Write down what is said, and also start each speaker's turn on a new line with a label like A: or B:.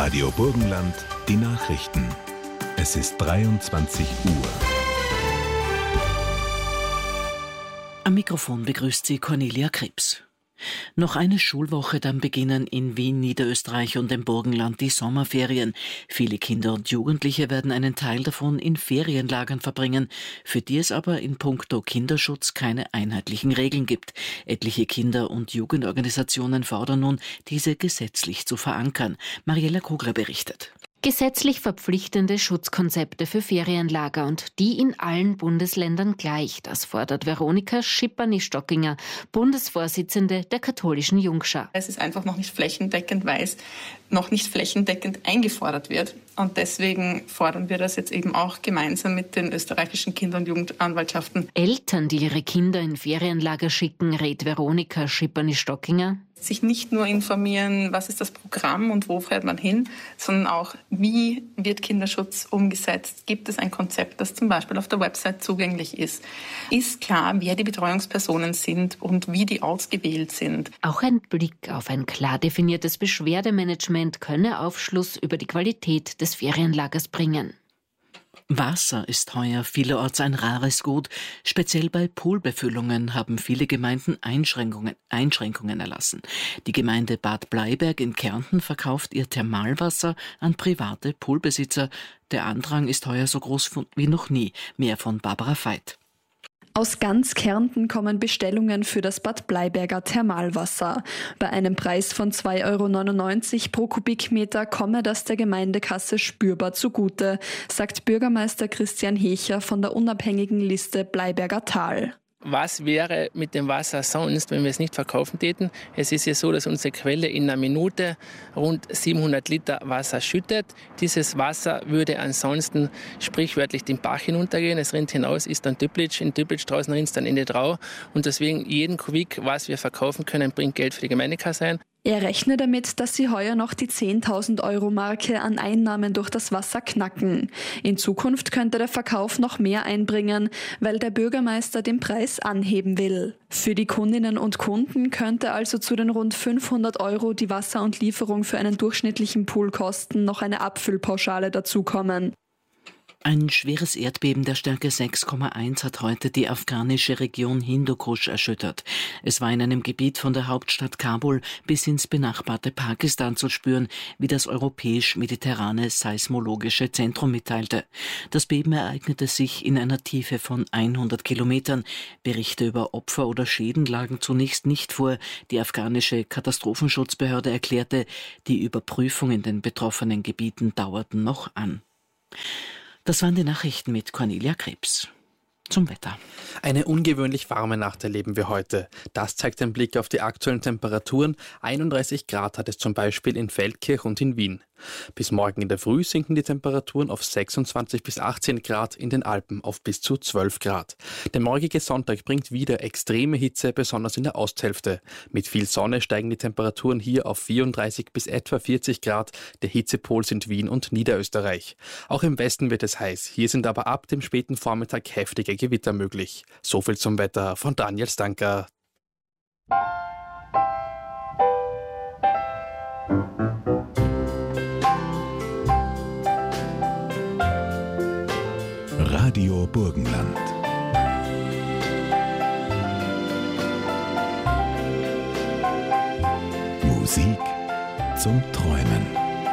A: Radio Burgenland, die Nachrichten. Es ist 23 Uhr.
B: Am Mikrofon begrüßt sie Cornelia Krebs. Noch eine Schulwoche, dann beginnen in Wien, Niederösterreich und im Burgenland die Sommerferien. Viele Kinder und Jugendliche werden einen Teil davon in Ferienlagern verbringen, für die es aber in puncto Kinderschutz keine einheitlichen Regeln gibt. Etliche Kinder- und Jugendorganisationen fordern nun, diese gesetzlich zu verankern. Mariella Kogler berichtet.
C: Gesetzlich verpflichtende Schutzkonzepte für Ferienlager und die in allen Bundesländern gleich. Das fordert Veronika Schipperney-Stockinger, Bundesvorsitzende der katholischen Jungschar.
D: Es ist einfach noch nicht flächendeckend, weil es noch nicht flächendeckend eingefordert wird. Und deswegen fordern wir das jetzt eben auch gemeinsam mit den österreichischen Kinder- und Jugendanwaltschaften.
C: Eltern, die ihre Kinder in Ferienlager schicken, rät Veronika Schipperney-Stockinger.
D: Sich nicht nur informieren, was ist das Programm und wo fährt man hin, sondern auch, wie wird Kinderschutz umgesetzt? Gibt es ein Konzept, das zum Beispiel auf der Website zugänglich ist? Ist klar, wer die Betreuungspersonen sind und wie die ausgewählt sind?
C: Auch ein Blick auf ein klar definiertes Beschwerdemanagement könne Aufschluss über die Qualität des Ferienlagers bringen.
B: Wasser ist heuer vielerorts ein rares Gut. Speziell bei Poolbefüllungen haben viele Gemeinden Einschränkungen erlassen. Die Gemeinde Bad Bleiberg in Kärnten verkauft ihr Thermalwasser an private Poolbesitzer. Der Andrang ist heuer so groß wie noch nie. Mehr von Barbara Veit.
E: Aus ganz Kärnten kommen Bestellungen für das Bad Bleiberger Thermalwasser. Bei einem Preis von 2,99 € pro Kubikmeter komme das der Gemeindekasse spürbar zugute, sagt Bürgermeister Christian Hecher von der unabhängigen Liste Bleiberger Tal.
F: Was wäre mit dem Wasser sonst, wenn wir es nicht verkaufen täten? Es ist ja so, dass unsere Quelle in einer Minute rund 700 Liter Wasser schüttet. Dieses Wasser würde ansonsten sprichwörtlich den Bach hinuntergehen. Es rinnt hinaus, ist dann Düpplitsch. In Düpplitsch draußen rinnt es dann in die Drau. Und deswegen jeden Kubik, was wir verkaufen können, bringt Geld für die Gemeindekasse ein.
E: Er rechne damit, dass sie heuer noch die 10.000 € Marke an Einnahmen durch das Wasser knacken. In Zukunft könnte der Verkauf noch mehr einbringen, weil der Bürgermeister den Preis anheben will. Für die Kundinnen und Kunden könnte also zu den rund 500 € die Wasser- und Lieferung für einen durchschnittlichen Pool kosten, noch eine Abfüllpauschale dazukommen.
B: Ein schweres Erdbeben der Stärke 6,1 hat heute die afghanische Region Hindukusch erschüttert. Es war in einem Gebiet von der Hauptstadt Kabul bis ins benachbarte Pakistan zu spüren, wie das Europäisch-Mediterrane Seismologische Zentrum mitteilte. Das Beben ereignete sich in einer Tiefe von 100 Kilometern. Berichte über Opfer oder Schäden lagen zunächst nicht vor. Die afghanische Katastrophenschutzbehörde erklärte, die Überprüfung in den betroffenen Gebieten dauerten noch an. Das waren die Nachrichten mit Cornelia Krebs. Zum Wetter.
G: Eine ungewöhnlich warme Nacht erleben wir heute. Das zeigt ein Blick auf die aktuellen Temperaturen. 31 Grad hat es zum Beispiel in Feldkirch und in Wien. Bis morgen in der Früh sinken die Temperaturen auf 26 bis 18 Grad, in den Alpen auf bis zu 12 Grad. Der morgige Sonntag bringt wieder extreme Hitze, besonders in der Osthälfte. Mit viel Sonne steigen die Temperaturen hier auf 34 bis etwa 40 Grad. Der Hitzepol sind Wien und Niederösterreich. Auch im Westen wird es heiß. Hier sind aber ab dem späten Vormittag heftige Gewitter möglich. So viel zum Wetter von Daniel Stanker.
A: Radio Burgenland. Musik zum Träumen.